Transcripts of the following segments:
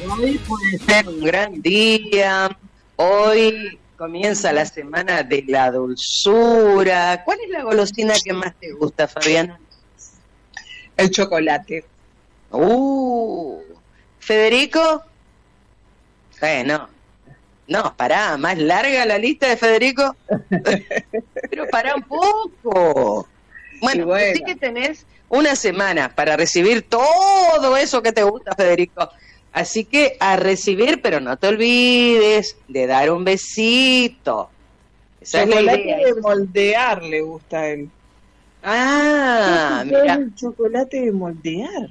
Hoy puede ser un gran día. Hoy comienza la semana de la dulzura. ¿Cuál es la golosina que más te gusta, Fabiana? El chocolate. ¿Federico? No, pará, más larga la lista de Federico. Pero pará un poco. Bueno, sí que tenés una semana para recibir todo eso que te gusta, Federico. Así que a recibir, pero no te olvides de dar un besito. Esa chocolate es de moldear le gusta a él. Mira. El chocolate de moldear.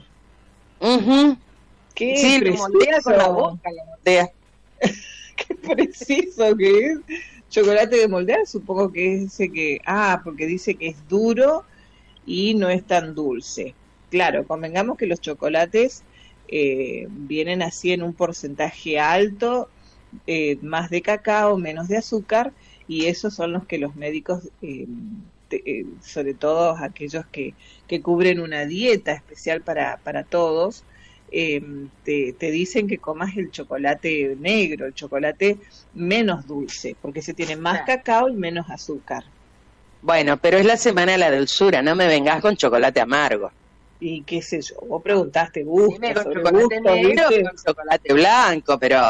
¿Qué? Sí, lo moldea con la boca, lo moldea. Qué preciso que es. Chocolate de moldear, supongo que es ese que... porque dice que es duro y no es tan dulce. Claro, convengamos que los chocolates vienen así en un porcentaje alto, más de cacao, menos de azúcar, y esos son los que los médicos, sobre todo aquellos que cubren una dieta especial para todos, te dicen que comas el chocolate negro, el chocolate menos dulce, porque se tiene más cacao y menos azúcar. Bueno, pero es la semana de la dulzura, no me vengas con chocolate amargo. Y qué sé yo, vos preguntaste gusto, dime con chocolate negro o con chocolate blanco, pero...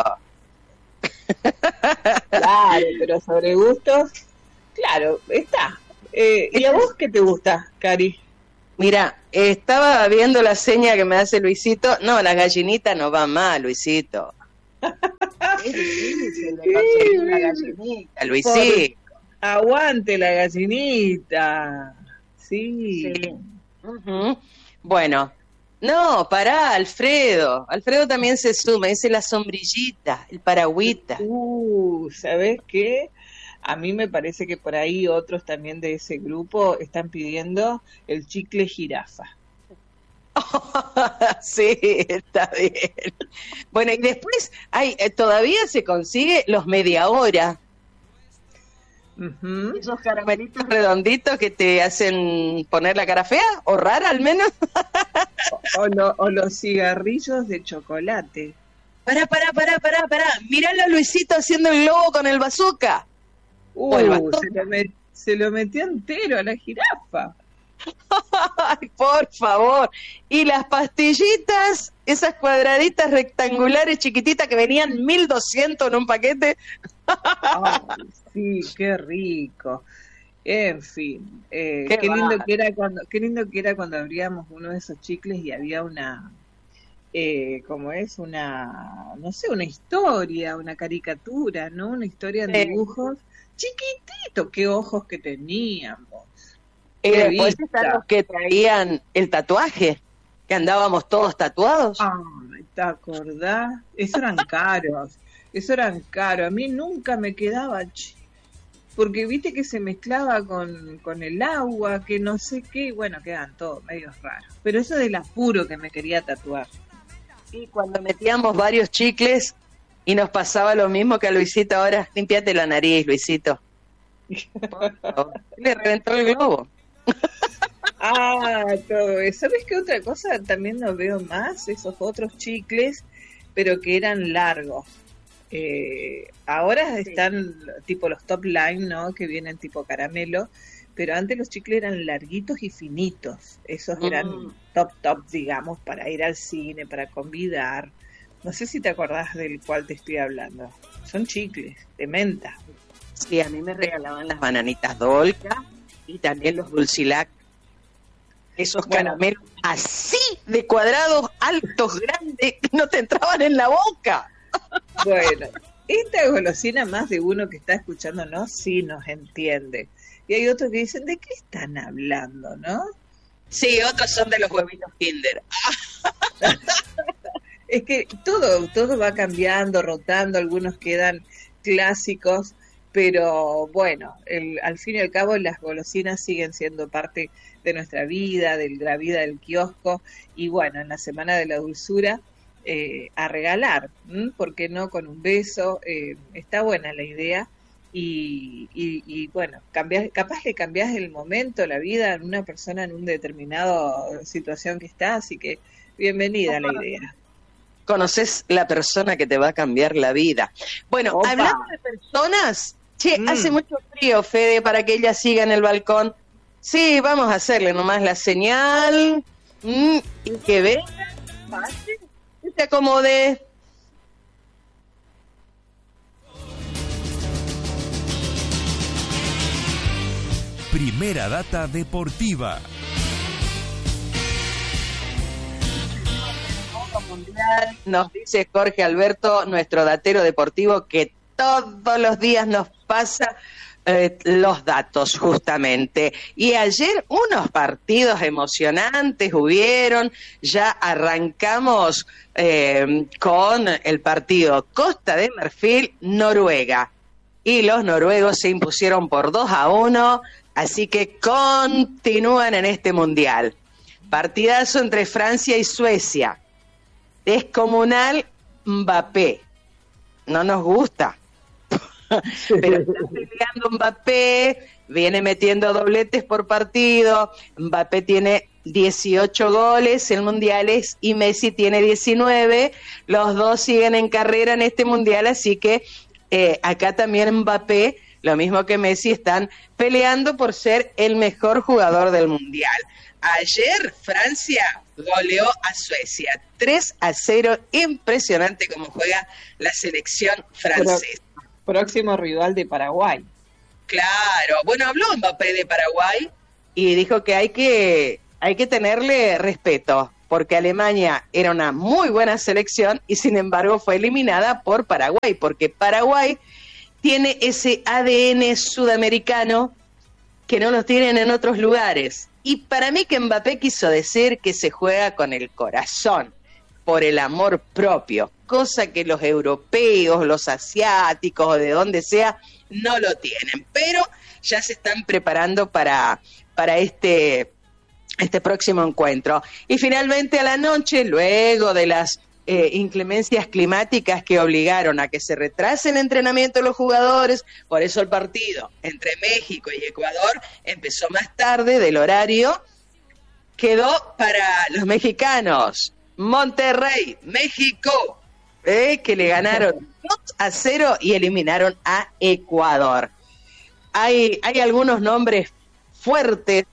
Claro, pero sobre gustos, claro, está. ¿Y a vos qué te gusta, Cari? Mira, estaba viendo la seña que me hace Luisito. No, las gallinitas no van mal, Luisito. Es difícil de conseguir una gallinita, Luisito. Aguante la gallinita. Sí. Bueno, no, pará, Alfredo. Alfredo también se suma, dice la sombrillita, el paragüita. ¿Sabés qué? A mí me parece que por ahí otros también de ese grupo están pidiendo el chicle jirafa. Sí, está bien. Bueno, y después todavía se consigue los media hora. Esos caramelitos redonditos que te hacen poner la cara fea, o rara al menos. o los cigarrillos de chocolate. Pará. Míralo a Luisito haciendo el globo con el bazooka. Se lo metió entero a la jirafa. Ay, por favor. Y las pastillitas, esas cuadraditas rectangulares chiquititas que venían 1200 en un paquete. Ay, sí, qué rico. En fin, qué lindo que era cuando abríamos uno de esos chicles y había una, no sé, una historia, una caricatura, ¿no? Una historia en dibujos chiquitito, qué ojos que teníamos. Y después están los que traían el tatuaje, que andábamos todos tatuados. Ay, ¿te acordás? Esos eran caros. A mí nunca me quedaba, porque viste que se mezclaba con el agua, que no sé qué, bueno, quedan todos medio raros. Pero eso del apuro que me quería tatuar. Y cuando metíamos varios chicles y nos pasaba lo mismo que a Luisito ahora, limpiate la nariz, Luisito. Le reventó el globo. Todo eso. ¿Sabes qué otra cosa también no veo más? Esos otros chicles, pero que eran largos. Ahora están tipo los top line, ¿no? Que vienen tipo caramelo, pero antes los chicles eran larguitos y finitos. Esos eran top, digamos, para ir al cine, para convidar. No sé si te acordás del cual te estoy hablando. Son chicles de menta. Sí, a mí me regalaban las bananitas Dolca y también los Dulcilac. Esos caramelos así de cuadrados, altos, grandes, que no te entraban en la boca. Bueno, esta golosina, más de uno que está escuchándonos sí nos entiende. Y hay otros que dicen, ¿de qué están hablando, no? Sí, otros son de los huevitos Kinder. Es que todo va cambiando, rotando, algunos quedan clásicos, pero bueno, al fin y al cabo las golosinas siguen siendo parte de nuestra vida, de la vida del kiosco, y bueno, en la Semana de la Dulzura, a regalar, ¿por qué no? Con un beso, está buena la idea, y bueno, capaz que cambiás el momento, la vida en una persona en una determinada situación que está, así que bienvenida a la idea. conoces la persona que te va a cambiar la vida. Bueno, Opa. hablando de personas, hace mucho frío, Fede, para que ella siga en el balcón. Sí, vamos a hacerle nomás la señal, y que venga, pase, y se acomode. Primera data deportiva. Nos dice Jorge Alberto, nuestro datero deportivo, que todos los días nos pasa los datos justamente. Y ayer unos partidos emocionantes hubieron, ya arrancamos con el partido Costa de Marfil-Noruega. Y los noruegos se impusieron por 2-1, así que continúan en este mundial. Partidazo entre Francia y Suecia. Descomunal Mbappé. No nos gusta. Pero está peleando Mbappé, viene metiendo dobletes por partido. Mbappé tiene 18 goles en mundiales y Messi tiene 19. Los dos siguen en carrera en este mundial, así que acá también Mbappé, lo mismo que Messi, están peleando por ser el mejor jugador del mundial. Ayer Francia goleó a Suecia 3-0, impresionante cómo juega la selección francesa. Próximo rival de Paraguay. Claro, bueno, habló Mbappé de Paraguay y dijo que hay que tenerle respeto, porque Alemania era una muy buena selección y sin embargo fue eliminada por Paraguay, porque Paraguay tiene ese ADN sudamericano que no lo tienen en otros lugares. Y para mí que Mbappé quiso decir que se juega con el corazón, por el amor propio, cosa que los europeos, los asiáticos o de donde sea, no lo tienen. Pero ya se están preparando para este próximo encuentro. Y finalmente a la noche, luego de las inclemencias climáticas que obligaron a que se retrase el entrenamiento de los jugadores, por eso el partido entre México y Ecuador empezó más tarde del horario, quedó para los mexicanos Monterrey, México, que le ganaron 2-0 y eliminaron a Ecuador. Hay algunos nombres fuertes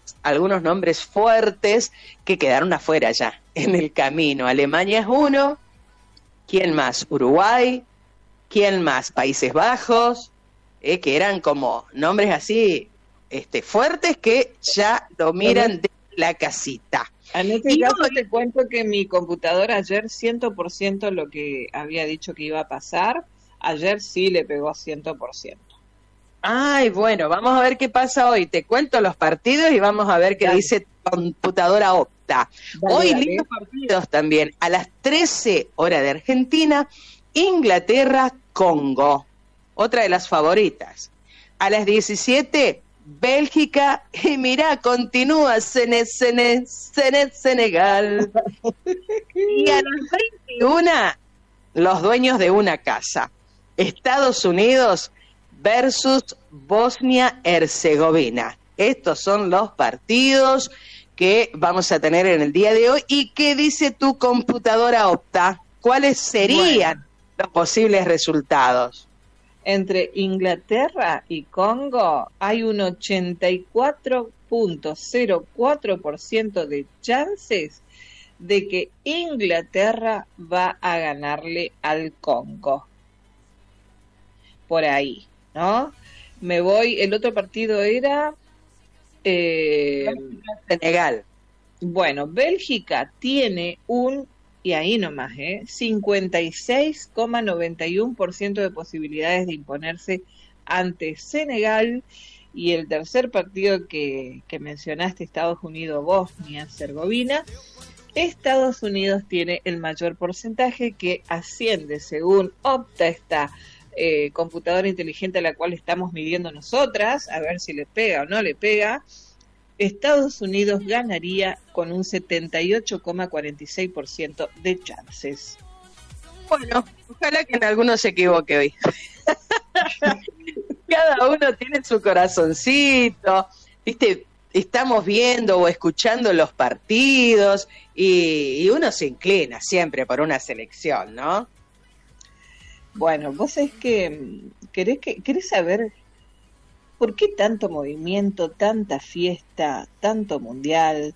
que quedaron afuera ya en el camino. Alemania es uno, ¿quién más? Uruguay, ¿quién más? Países Bajos, que eran como nombres así fuertes que ya lo miran de la casita. En este caso te cuento que mi computadora ayer 100% lo que había dicho que iba a pasar, ayer sí le pegó 100%. Ay, bueno, vamos a ver qué pasa hoy. Te cuento los partidos y vamos a ver qué dice tu computadora Opta. Hoy lindos partidos también. A las 13 horas de Argentina, Inglaterra-Congo, otra de las favoritas. A las 17, Bélgica, y mirá, continúa Senegal. Y a las 21, los dueños de una casa, Estados Unidos versus Bosnia-Herzegovina. Estos son los partidos que vamos a tener en el día de hoy. ¿Y qué dice tu computadora Opta? ¿Cuáles serían los posibles resultados? Entre Inglaterra y Congo hay un 84.04% de chances de que Inglaterra va a ganarle al Congo. Por ahí, ¿no? Me voy, el otro partido era Senegal. Bueno, Bélgica tiene y ahí nomás, 56,91% de posibilidades de imponerse ante Senegal. Y el tercer partido que mencionaste, Estados Unidos-Bosnia-Herzegovina, Estados Unidos tiene el mayor porcentaje, que asciende según Opta, esta computadora inteligente a la cual estamos midiendo nosotras, a ver si le pega o no le pega. Estados Unidos ganaría con un 78,46% de chances. Bueno, ojalá que en alguno se equivoque hoy. Cada uno tiene su corazoncito, ¿viste? estamos viendo o escuchando los partidos y uno se inclina siempre por una selección, ¿no? Bueno, vos es que querés saber por qué tanto movimiento, tanta fiesta, tanto mundial,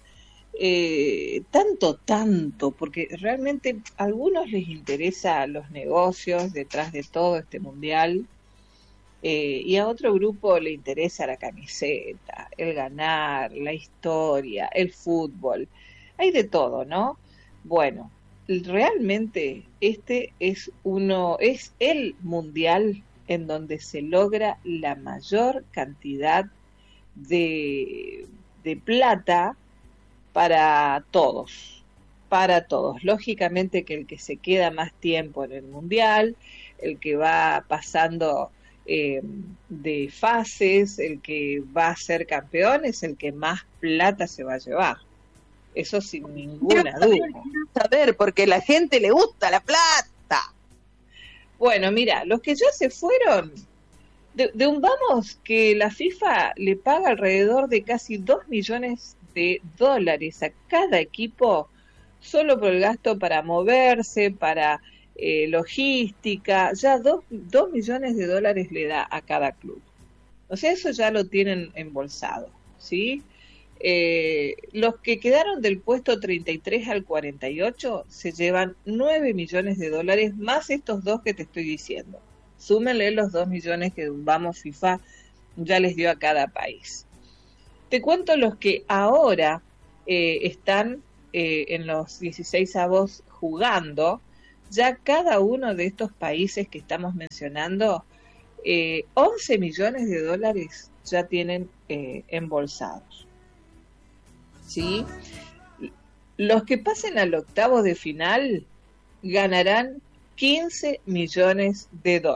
tanto, porque realmente a algunos les interesa los negocios detrás de todo este mundial, y a otro grupo le interesa la camiseta, el ganar, la historia, el fútbol, hay de todo, ¿no? Bueno, realmente este es el mundial en donde se logra la mayor cantidad de plata para todos. Lógicamente que el que se queda más tiempo en el mundial, el que va pasando de fases, el que va a ser campeón, es el que más plata se va a llevar. Eso sin ninguna duda. Quiero saber, porque a la gente le gusta la plata. Bueno, mira, los que ya se fueron, vamos que la FIFA le paga alrededor de casi $2 millones a cada equipo solo por el gasto para moverse, para logística, ya $2 millones le da a cada club. O sea, eso ya lo tienen embolsado, ¿sí? Los que quedaron del puesto 33 al 48 se llevan $9 millones más estos dos que te estoy diciendo. Súmenle los 2 millones que Vamos FIFA ya les dio a cada país. Te cuento los que ahora están en los 16avos jugando. Ya cada uno de estos países que estamos mencionando, $11 millones ya tienen embolsados. ¿Sí? Los que pasen al octavo de final ganarán $15 millones.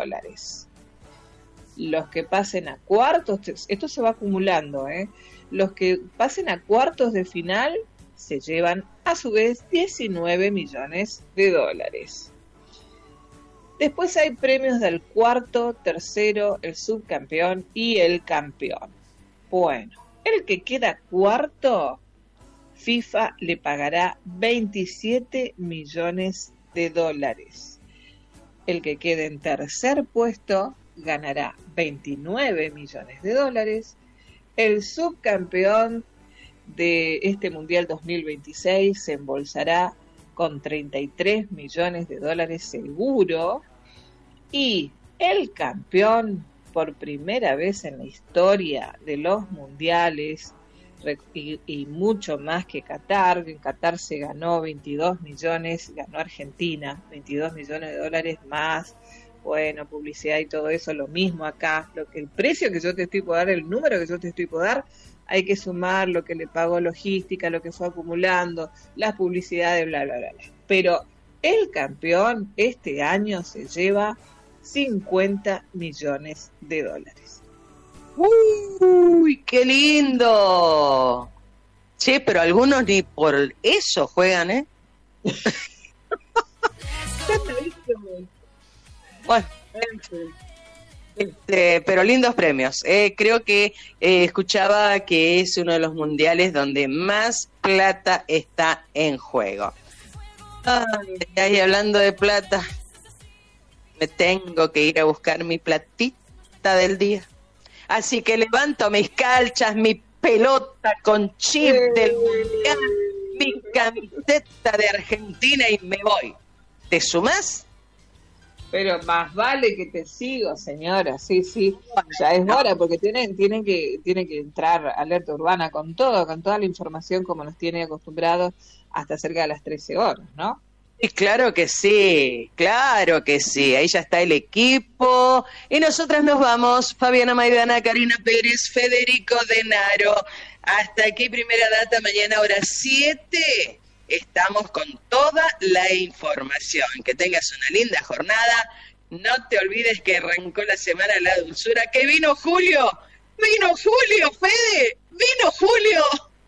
Los que pasen a cuartos, esto se va acumulando, los que pasen a cuartos de final se llevan a su vez $19 millones. Después hay premios del cuarto, tercero, el subcampeón y el campeón. Bueno, el que queda cuarto, FIFA le pagará $27 millones. El que quede en tercer puesto ganará $29 millones. El subcampeón de este Mundial 2026 se embolsará con $33 millones seguro. Y el campeón, por primera vez en la historia de los mundiales, y mucho más que Qatar. En Qatar se ganó 22 millones, ganó Argentina, $22 millones más, bueno, publicidad y todo eso, lo mismo acá, el precio que yo te estoy por dar, el número que yo te estoy por dar, hay que sumar lo que le pagó logística, lo que fue acumulando, las publicidades, bla, bla, bla, bla. Pero el campeón este año se lleva $50 millones. ¡Uy, qué lindo! Che, pero algunos ni por eso juegan, ¿eh? Bueno, pero lindos premios. Creo que escuchaba que es uno de los mundiales donde más plata está en juego. Ay, hablando de plata, me tengo que ir a buscar mi platita del día. Así que levanto mis calchas, mi pelota con chip del mundial, mi camiseta de Argentina y me voy. ¿Te sumás? Pero más vale que te sigo, señora. Sí, ya es hora, porque tiene que entrar Alerta Urbana con toda la información como nos tiene acostumbrados hasta cerca de las 13 horas, ¿no? Sí, claro que sí. Ahí ya está el equipo. Y nosotras nos vamos. Fabiana Maidana, Karina Pérez, Federico Denaro. Hasta aquí Primera Data, mañana hora 7. Estamos con toda la información. Que tengas una linda jornada. No te olvides que arrancó la semana la dulzura. ¡Que vino Julio! ¡Vino Julio, Fede! ¡Vino Julio!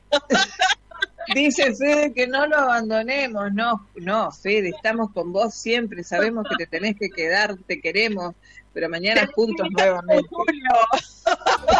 Dice Fede que no lo abandonemos. No, Fede, estamos con vos siempre. Sabemos que te tenés que quedar, te queremos. Pero mañana juntos nuevamente. Julio.